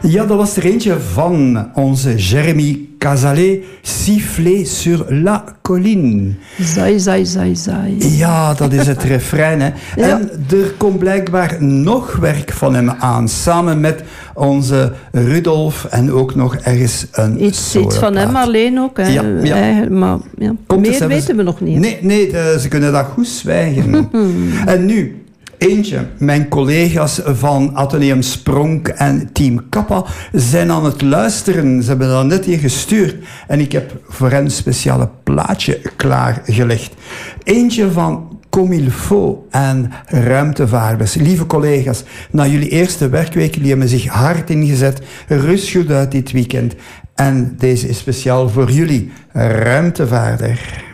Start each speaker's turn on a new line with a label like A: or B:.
A: Ja, dat was er eentje van onze Jérémy Cazalet, Siffler sur la colline.
B: Zai, zai, zai, zai.
A: Ja, dat is het refrein. Hè. Ja. En er komt blijkbaar nog werk van hem aan, samen met onze Rudolf en ook nog ergens een
B: Iets van hem alleen ook. Hè.
A: Ja.
B: Maar ja. Meer weten we nog niet.
A: Nee, ze kunnen dat goed zwijgen. En nu... Eentje, mijn collega's van Atheneum Spronk en Team Kappa zijn aan het luisteren. Ze hebben dat net hier gestuurd. En ik heb voor hen een speciale plaatje klaargelegd. Eentje van Comme il faut en ruimtevaarders. Lieve collega's, na jullie eerste werkweek, jullie hebben zich hard ingezet. Rust goed uit dit weekend. En deze is speciaal voor jullie, ruimtevaarder.